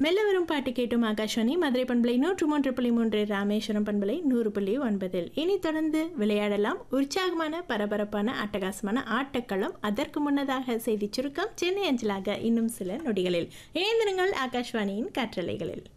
மெல்ல வரும் பாட்டு கேட்டும் ஆகாஷவாணி மதுரை பண்பலை 103.3 ராமேஸ்வரம் பண்பலை 100.9. இனி தொடர்ந்து விளையாடலாம். உற்சாகமான பரபரப்பான அட்டகாசமான ஆட்டக்களம். அதற்கு முன்னதாக செய்தி சுருக்கம் சென்னை அஞ்சலாக இன்னும் சில நொடிகளில். இணைந்திருங்கள் ஆகாஷவாணியின் காற்றலைகளில்.